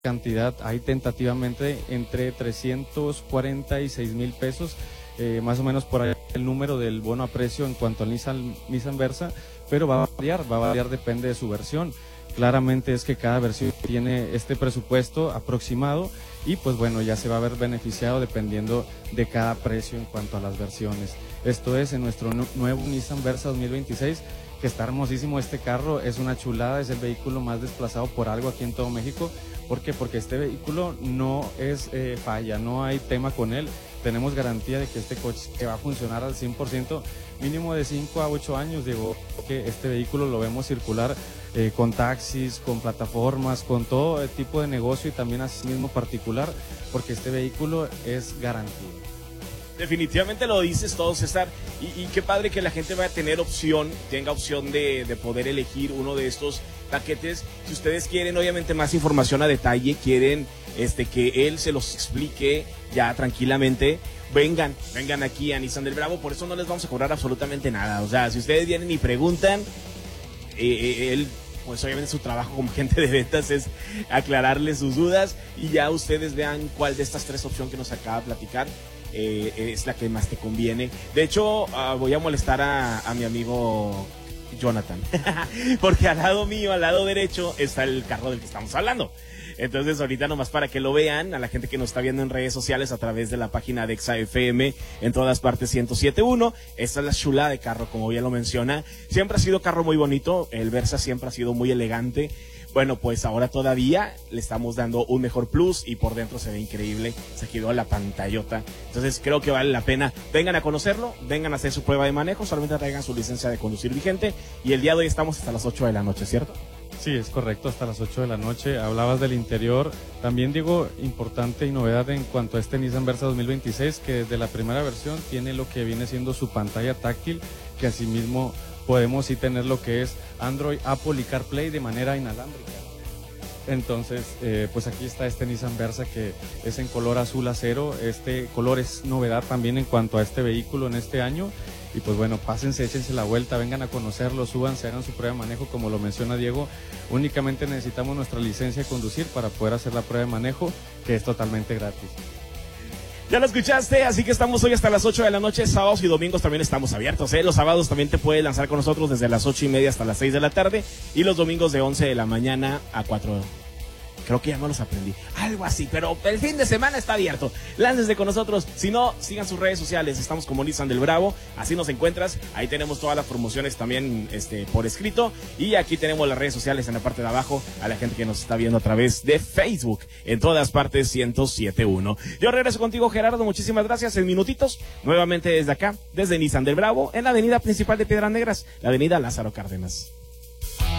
cantidad hay tentativamente entre 346,000 pesos, más o menos por ahí el número del bono a precio en cuanto al Nissan Versa, pero va a variar, depende de su versión. Claramente es que cada versión tiene este presupuesto aproximado y pues bueno, ya se va a ver beneficiado dependiendo de cada precio en cuanto a las versiones. Esto es en nuestro nuevo Nissan Versa 2026, que está hermosísimo este carro, es una chulada, es el vehículo más desplazado por algo aquí en todo México. ¿Por qué? Porque este vehículo no es falla, no hay tema con él. Tenemos garantía de que este coche que va a funcionar al 100%, mínimo de 5 a 8 años, digo, que este vehículo lo vemos circular con taxis, con plataformas, con todo tipo de negocio y también así mismo particular, porque este vehículo es garantía. Definitivamente lo dices todo, César, y qué padre que la gente va a tener tenga opción de poder elegir uno de estos paquetes. Si ustedes quieren obviamente más información a detalle, quieren que él se los explique ya tranquilamente, vengan aquí a Nissan del Bravo. Por eso no les vamos a cobrar absolutamente nada. O sea, si ustedes vienen y preguntan, él, pues obviamente su trabajo como agente de ventas es aclararles sus dudas y ya ustedes vean cuál de estas tres opciones que nos acaba de platicar es la que más te conviene. De hecho, voy a molestar a mi amigo Jonathan porque al lado mío, al lado derecho, está el carro del que estamos hablando. Entonces ahorita nomás para que lo vean, a la gente que nos está viendo en redes sociales a través de la página de Exa FM, en todas partes 107.1, esta es la chulada de carro, como bien lo menciona. Siempre ha sido carro muy bonito, el Versa siempre ha sido muy elegante. Bueno, pues ahora todavía le estamos dando un mejor plus y por dentro se ve increíble, se quedó la pantallota. Entonces creo que vale la pena. Vengan a conocerlo, vengan a hacer su prueba de manejo, solamente traigan su licencia de conducir vigente y el día de hoy estamos hasta las 8 de la noche, ¿cierto? Sí, es correcto, hasta las 8 de la noche. Hablabas del interior. También digo, importante y novedad en cuanto a este Nissan Versa 2026, que desde la primera versión tiene lo que viene siendo su pantalla táctil, que asimismo podemos sí tener lo que es Android, Apple y CarPlay de manera inalámbrica. Entonces, pues aquí está este Nissan Versa que es en color azul acero. Este color es novedad también en cuanto a este vehículo en este año. Y pues bueno, pásense, échense la vuelta, vengan a conocerlo, súbanse, hagan su prueba de manejo, como lo menciona Diego. Únicamente necesitamos nuestra licencia de conducir para poder hacer la prueba de manejo, que es totalmente gratis. Ya lo escuchaste, así que estamos hoy hasta las 8 de la noche, sábados y domingos también estamos abiertos, Los sábados también te puedes lanzar con nosotros desde las 8:30 hasta las 6 de la tarde y los domingos de 11 de la mañana a 4. Creo que ya no los aprendí, algo así, pero el fin de semana está abierto. Láncense con nosotros, si no, sigan sus redes sociales, estamos como Nissan del Bravo, así nos encuentras, ahí tenemos todas las promociones también por escrito, y aquí tenemos las redes sociales en la parte de abajo, a la gente que nos está viendo a través de Facebook, en todas partes 107.1. Yo regreso contigo, Gerardo, muchísimas gracias, en minutitos, nuevamente desde acá, desde Nissan del Bravo, en la avenida principal de Piedras Negras, la avenida Lázaro Cárdenas.